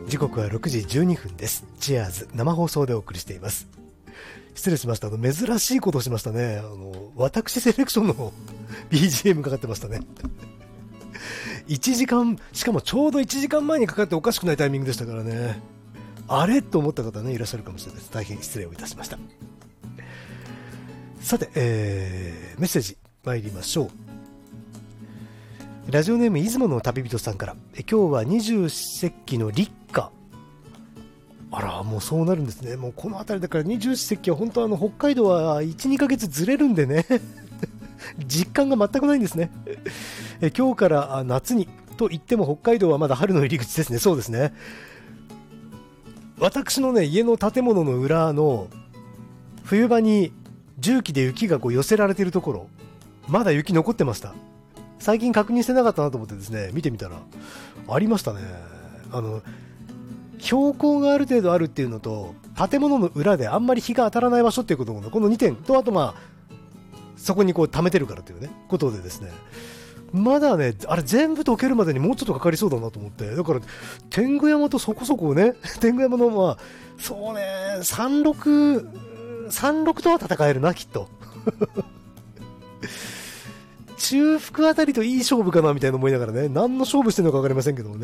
時刻は6時12分です。チアーズ生放送でお送りしています。失礼しました。珍しいことをしましたね。私セレクションのBGM かかってましたね。1時間、しかもちょうど1時間前にかかっておかしくないタイミングでしたからね。あれと思った方ね、いらっしゃるかもしれないです。大変失礼をいたしました。さて、メッセージ参りましょう。ラジオネーム出雲の旅人さんから、今日は二十四節気の立夏。あら、もうそうなるんですね。もうこの辺りだから二十四節気は本当北海道は 1,2 ヶ月ずれるんでね実感が全くないんですね。今日から夏にと言っても北海道はまだ春の入り口ですね。そうですね。私のね、家の建物の裏の冬場に重機で雪が寄せられているところ、まだ雪残ってました。最近確認してなかったなと思ってですね、見てみたらありましたね。標高がある程度あるっていうのと、建物の裏であんまり日が当たらない場所っていうことも、この2点と、あとそこに溜めてるからというねことでですね、まだね、あれ全部溶けるまでにもうちょっとかかりそうだなと思って、だから天狗山とそこそこね、天狗山のそうね、36とは戦えるな、きっと中腹あたりといい勝負かなみたいな思いながらね、何の勝負してるのか分かりませんけどもね。